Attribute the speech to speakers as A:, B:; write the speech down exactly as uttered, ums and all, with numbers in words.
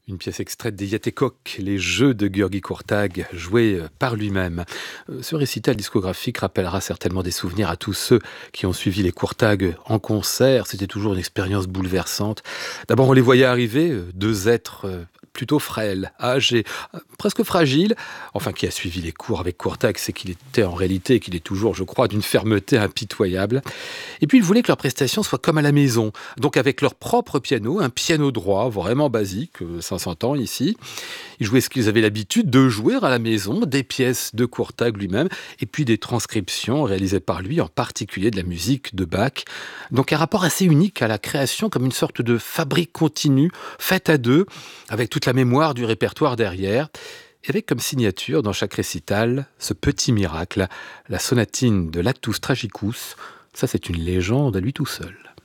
A: Une pièce extraite des Yatécoq, les jeux de György Kurtág, joués par lui-même. Ce récital discographique rappellera certainement des souvenirs à tous ceux qui ont suivi les Kurtág en concert. C'était toujours une expérience bouleversante. D'abord, on les voyait arriver, deux êtres plutôt frêles, âgés, presque fragiles. Enfin, qui a suivi les cours avec Kurtág, c'est qu'il était en réalité, qu'il est toujours, je crois, d'une fermeté impitoyable. Et puis, ils voulaient que leur prestation soit comme à la maison, donc avec leur propre piano, un piano droit, vraiment basique, ça s'entend ici. Ils jouaient ce qu'ils avaient l'habitude de jouer à la maison, des pièces de Kurtág lui-même, et puis des transcriptions réalisées par lui, en particulier de la musique de Bach. Donc un rapport assez unique à la création, comme une sorte de fabrique continue, faite à deux, avec toute la mémoire du répertoire derrière, et avec comme signature dans chaque récital, ce petit miracle, la sonatine de l'Actus Tragicus. Ça, c'est une légende à lui tout seul.